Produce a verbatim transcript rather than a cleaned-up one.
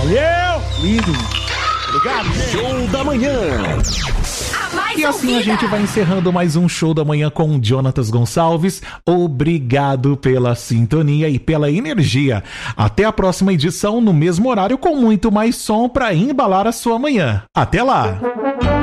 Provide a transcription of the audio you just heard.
Valeu! Lindo! Obrigado, gente. Show da Manhã. E assim a gente vai encerrando mais um Show da Manhã com o Jonatas Gonçalves. Obrigado pela sintonia e pela energia. Até a próxima edição, no mesmo horário, com muito mais som para embalar a sua manhã. Até lá!